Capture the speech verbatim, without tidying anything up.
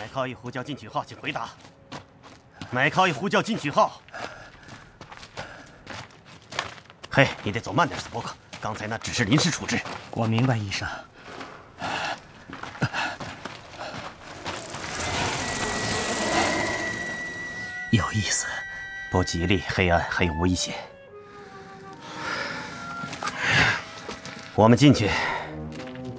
考一呼叫进取号，请回答。麦考一呼叫进取号。嘿，你得走慢点，斯波克。刚才那只是临时处置。 我明白，医生。有意思。 不吉利，黑暗，还有危险。我们进去。